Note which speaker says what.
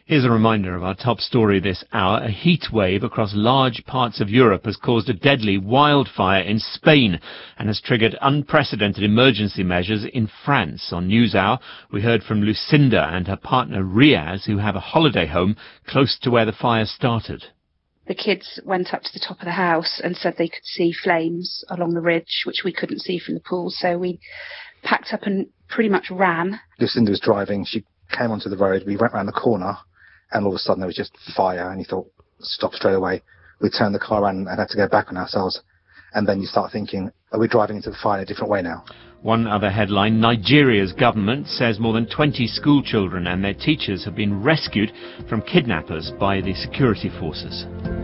Speaker 1: Here's a reminder of our top story this hour. A heat wave across large parts of Europe has caused a deadly wildfire in Spain and has triggered unprecedented emergency measures in France. On NewsHour, we heard from Lucinda and her partner Riaz, who have a holiday home close to where the fire started.
Speaker 2: The kids went up to the top of the house and said they could see flames along the ridge, which we couldn't see from the pool. So we packed up and pretty much ran.
Speaker 3: Lucinda was driving. She came onto the road. We went round the corner. And all of a sudden there was just fire, and you thought, stop straight away. We turned the car around and had to go back on ourselves. And then you start thinking, are we driving into the fire in a different way now?
Speaker 1: One other headline, Nigeria's government says more than 20 school children and their teachers have been rescued from kidnappers by the security forces.